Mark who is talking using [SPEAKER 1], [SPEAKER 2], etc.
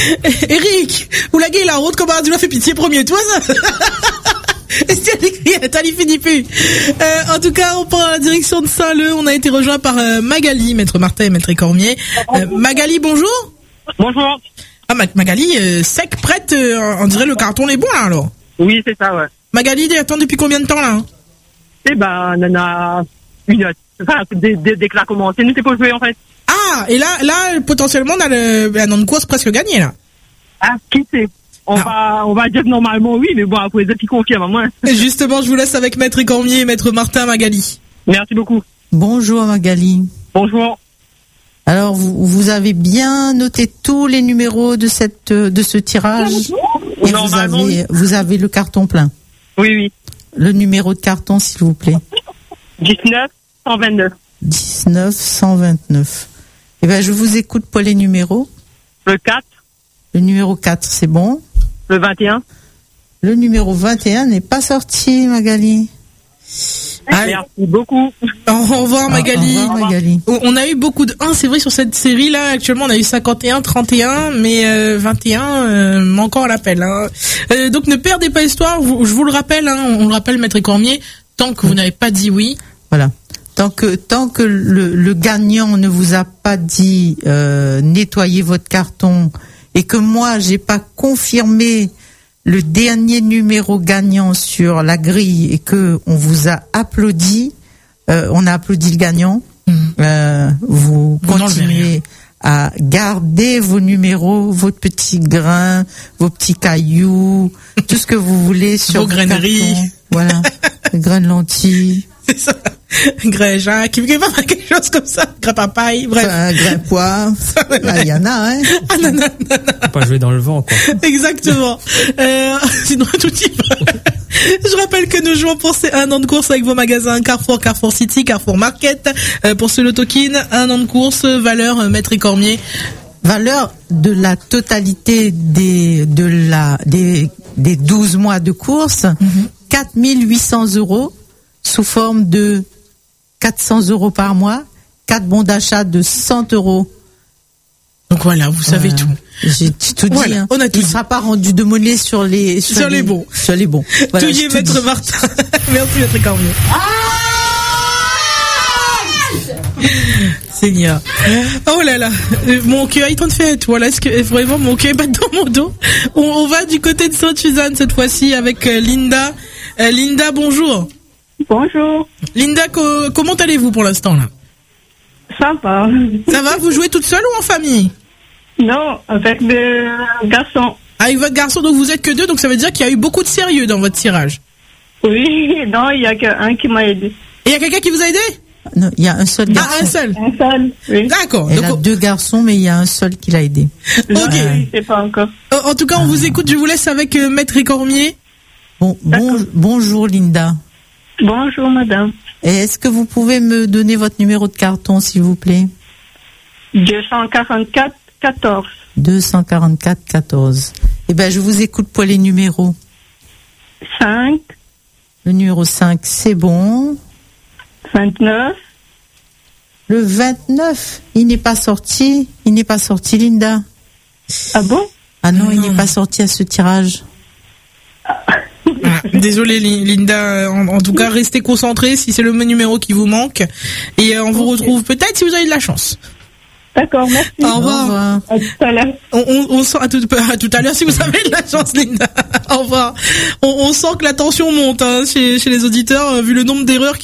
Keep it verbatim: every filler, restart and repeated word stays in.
[SPEAKER 1] Eric, vous laguez la route, comment tu l'as fait pitié premier, toi, ça? T'as fini plus. Euh, en tout cas, on prend la direction de Saint-Leu. On a été rejoint par euh, Magali, maître Martin et maître Cormier. Euh, Magali, bonjour.
[SPEAKER 2] Bonjour.
[SPEAKER 1] Ah, Magali, euh, sec, prête, euh, on dirait le carton est bon là alors.
[SPEAKER 2] Oui, c'est ça, ouais.
[SPEAKER 1] Magali, attends depuis combien de temps là?
[SPEAKER 2] Eh ben, on en a une heure. Enfin, dès, dès, dès que ça a commencé, nous c'est pour jouer en fait.
[SPEAKER 1] Ah, et là, là, potentiellement, on a le, un an de course presque gagné là.
[SPEAKER 2] Ah, qui sait? On ah. va, on va dire normalement oui, mais bon, après les autres qui confirment à moi.
[SPEAKER 1] Justement, je vous laisse avec maître Cormier et maître Martin, Magali.
[SPEAKER 2] Merci beaucoup.
[SPEAKER 3] Bonjour Magali.
[SPEAKER 2] Bonjour.
[SPEAKER 3] Alors, vous, vous avez bien noté tous les numéros de cette, de ce tirage? Et vous avez, vous avez le carton plein?
[SPEAKER 2] Oui, oui.
[SPEAKER 3] Le numéro de carton, s'il vous plaît.
[SPEAKER 2] dix-neuf cent vingt-neuf.
[SPEAKER 3] dix-neuf cent vingt-neuf. Eh ben, je vous écoute pour les numéros.
[SPEAKER 2] Le quatre.
[SPEAKER 3] Le numéro quatre, c'est bon.
[SPEAKER 2] Le vingt et un.
[SPEAKER 3] Le numéro vingt et un n'est pas sorti, Magali.
[SPEAKER 2] Ah, merci beaucoup.
[SPEAKER 1] Au revoir, Magali.
[SPEAKER 3] Au revoir, Magali.
[SPEAKER 1] On a eu beaucoup de un, c'est vrai, sur cette série là. Actuellement, on a eu cinquante et un, trente et un, mais euh, vingt et un euh, encore à l'appel. Hein. Euh, donc, ne perdez pas espoir. Je vous le rappelle, hein, on le rappelle, maître Cormier. Tant que vous n'avez pas dit oui.
[SPEAKER 3] Voilà. Tant que tant que le, le gagnant ne vous a pas dit euh, nettoyez votre carton et que moi j'ai pas confirmé le dernier numéro gagnant sur la grille et que on vous a applaudi, euh, on a applaudi le gagnant, mmh. euh, vous, vous continuez à garder vos numéros, votre petit grain, vos petits cailloux, tout ce que vous voulez sur
[SPEAKER 1] vos graineries.
[SPEAKER 3] Voilà, les graines de lentilles.
[SPEAKER 1] C'est ça. Grain Jacques, quelque chose comme ça. Grain papaye, bref.
[SPEAKER 3] Enfin, grain poivre. Il y en a, hein.
[SPEAKER 1] Ah, non, non, non, non.
[SPEAKER 4] Pas jouer dans le vent, quoi.
[SPEAKER 1] Exactement. euh, sinon, tout y va. Je rappelle que nous jouons pour ces un an de course avec vos magasins Carrefour, Carrefour City, Carrefour Market. Euh, pour ce Lotokin, un an de course, valeur, euh, maître et Cormier.
[SPEAKER 3] Valeur de la totalité des, de la, des, des douze mois de course, mm-hmm. quatre mille huit cents euros. Sous forme de quatre cents euros par mois, quatre bons d'achat de cent euros.
[SPEAKER 1] Donc voilà, vous savez voilà. tout.
[SPEAKER 3] J'ai tout dit.
[SPEAKER 1] Voilà,
[SPEAKER 3] hein.
[SPEAKER 1] on a tout
[SPEAKER 3] Il ne sera pas rendu de monnaie sur les
[SPEAKER 1] sur, sur les, les bons.
[SPEAKER 3] Sur les bons.
[SPEAKER 1] Voilà, tout y est, maître Martin. Merci, maître Cormier. Seigneur. Oh là là, mon cœur est en train de faire. Voilà, est-ce que vraiment mon cœur est pas dans mon dos? On, on va du côté de Sainte-Suzanne cette fois-ci avec euh, Linda. Euh, Linda, bonjour.
[SPEAKER 5] Bonjour.
[SPEAKER 1] Linda, co- comment allez-vous pour l'instant là?
[SPEAKER 5] Ça va.
[SPEAKER 1] Ça va? Vous jouez toute seule ou en famille?
[SPEAKER 5] Non, avec des garçons.
[SPEAKER 1] Avec votre garçon, donc vous êtes que deux, donc ça veut dire qu'il y a eu beaucoup de sérieux dans votre tirage.
[SPEAKER 5] Oui, non, il y a qu'un qui m'a aidé.
[SPEAKER 1] Et il y a quelqu'un qui vous a aidé?
[SPEAKER 3] Non, il y a un seul garçon.
[SPEAKER 1] Ah, un seul.
[SPEAKER 5] Un seul, oui.
[SPEAKER 1] D'accord.
[SPEAKER 3] Elle
[SPEAKER 1] donc
[SPEAKER 3] a
[SPEAKER 1] on...
[SPEAKER 3] deux garçons, mais il y a un seul qui l'a aidé.
[SPEAKER 1] Ok.
[SPEAKER 5] Je sais pas encore.
[SPEAKER 1] En tout cas, on ah. vous écoute. Je vous laisse avec euh, maître et Cormier.
[SPEAKER 3] Bon, bon, bonjour Linda.
[SPEAKER 5] Bonjour madame.
[SPEAKER 3] Et est-ce que vous pouvez me donner votre numéro de carton, s'il vous plaît?
[SPEAKER 5] deux cent quarante-quatre quatorze.
[SPEAKER 3] deux cent quarante-quatre quatorze. Eh ben, je vous écoute pour les numéros.
[SPEAKER 5] cinq.
[SPEAKER 3] Le numéro cinq, c'est bon.
[SPEAKER 5] vingt-neuf.
[SPEAKER 3] Le vingt-neuf, il n'est pas sorti. Il n'est pas sorti, Linda.
[SPEAKER 5] Ah bon?
[SPEAKER 3] Ah non,
[SPEAKER 1] non.
[SPEAKER 3] il n'est pas sorti à ce tirage.
[SPEAKER 1] Ah, désolé Linda, en, en tout cas restez concentrés si c'est le numéro qui vous manque et euh, on vous okay. retrouve peut-être si vous avez de la chance.
[SPEAKER 5] D'accord, merci.
[SPEAKER 1] Au revoir. Au revoir.
[SPEAKER 5] À tout à l'heure.
[SPEAKER 1] On, on, on sent à tout, à tout à l'heure si vous avez de la chance Linda. Au revoir. On, on sent que la tension monte hein, chez, chez les auditeurs euh, vu le nombre d'erreurs